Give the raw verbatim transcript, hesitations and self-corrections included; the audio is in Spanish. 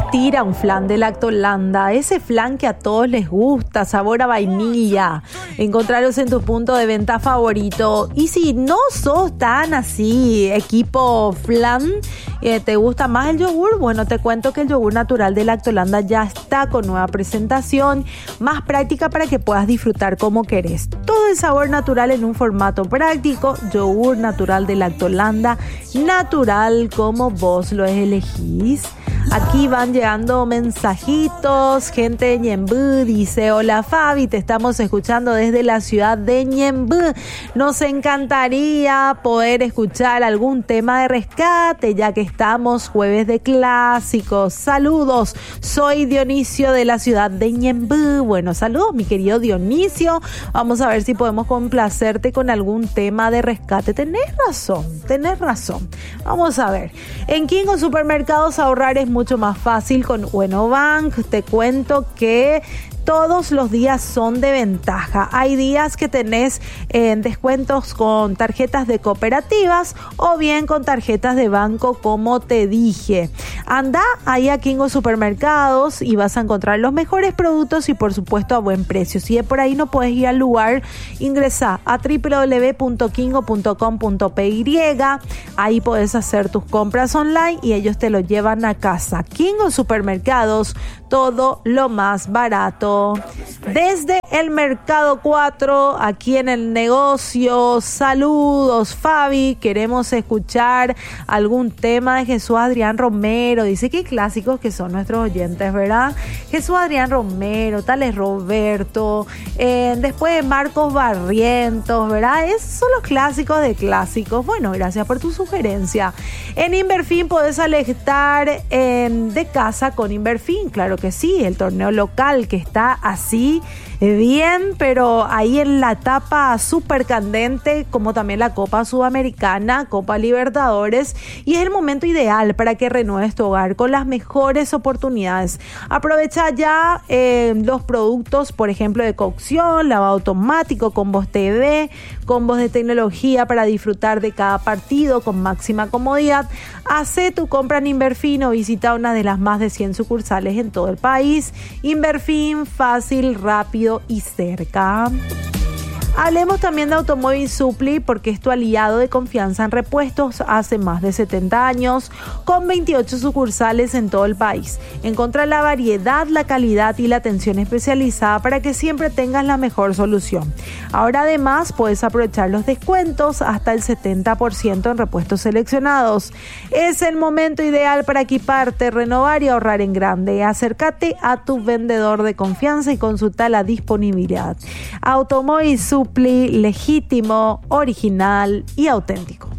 tira un flan de Lactolanda, ese flan que a todos les gusta, sabor a vainilla. Encontrarlos en tu punto de venta favorito. Y si no sos tan así, equipo flan, eh, ¿te gusta más el yogur? Bueno, te cuento que el yogur natural de Lactolanda ya está con nueva presentación, más práctica para que puedas disfrutar como querés. Todo el sabor natural en un formato práctico, yogur natural de Lactolanda, natural como vos lo elegís. Aquí van llegando mensajitos. Gente de Ñemby dice: hola Fabi, te estamos escuchando desde la ciudad de Ñemby. Nos encantaría poder escuchar algún tema de rescate, ya que estamos jueves de clásicos. Saludos, soy Dionisio de la ciudad de Ñemby. Bueno, saludos mi querido Dionisio. Vamos a ver si podemos complacerte con algún tema de rescate. Tenés razón, tenés razón. Vamos a ver. En Kingo Supermercados ahorrar es mucho más fácil con Uenobank. Te cuento que todos los días son de ventaja. Hay días que tenés eh, descuentos con tarjetas de cooperativas o bien con tarjetas de banco, como te dije. Anda ahí a Kingo Supermercados y vas a encontrar los mejores productos y por supuesto a buen precio. Si de por ahí no puedes ir al lugar, ingresa a doble u doble u doble u punto kingo punto com punto p y. Ahí puedes hacer tus compras online y ellos te lo llevan a casa. Kingo Supermercados, todo lo más barato. Desde el Mercado cuatro, aquí en el negocio. Saludos Fabi, queremos escuchar algún tema de Jesús Adrián Romero. Dice que clásicos que son nuestros oyentes, ¿verdad? Jesús Adrián Romero, tal es Roberto, eh, después de Marcos Barrientos, ¿verdad? Esos son los clásicos de clásicos. Bueno, gracias por tu sugerencia. En Inverfin podés alertar eh, de casa con Inverfin, claro que sí, el torneo local que está así bien, pero ahí en la etapa súper candente, como también la Copa Sudamericana, Copa Libertadores, y es el momento ideal para que renueves tu hogar con las mejores oportunidades. Aprovecha ya eh, los productos, por ejemplo, de cocción, lavado automático, combos T V, combos de tecnología para disfrutar de cada partido con máxima comodidad. Hace tu compra en Inverfin o visita una de las más de cien sucursales en todo el país. Inverfin, fácil, rápido y cerca. Hablemos también de Automóvil Supply, porque es tu aliado de confianza en repuestos hace más de setenta años, con veintiocho sucursales en todo el país. Encontra la variedad, la calidad y la atención especializada para que siempre tengas la mejor solución. Ahora además puedes aprovechar los descuentos hasta el setenta por ciento en repuestos seleccionados. Es el momento ideal para equiparte, renovar y ahorrar en grande. Acércate a tu vendedor de confianza y consulta la disponibilidad. Automóvil Supply, legítimo, original y auténtico.